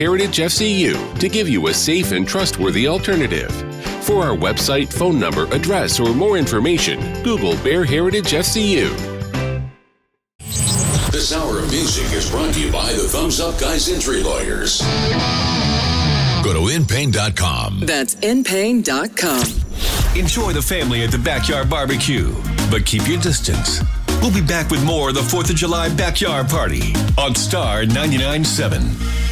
Heritage FCU to give you a safe and trustworthy alternative. For our website, phone number, address, or more information, Google Bear Heritage FCU. This hour of music is brought to you by the Thumbs Up Guys Injury Lawyers. Go to InPain.com. That's InPain.com. Enjoy the family at the Backyard Barbecue, but keep your distance. We'll be back with more of the 4th of July Backyard Party on Star 99.7.